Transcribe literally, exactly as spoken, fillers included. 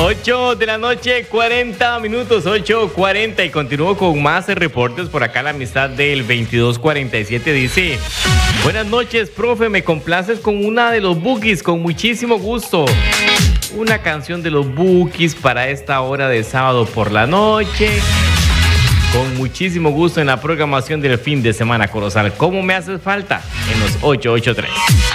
ocho de la noche, cuarenta minutos, ocho cuarenta, y continúo con más reportes. Por acá la amistad del veintidós cuarenta y siete dice: buenas noches, profe, me complaces con una de los Bukis, con muchísimo gusto. Una canción de los Bukis para esta hora de sábado por la noche. Con muchísimo gusto en la programación del fin de semana, Corozal. ¿Cómo me haces falta? En los ocho ocho tres.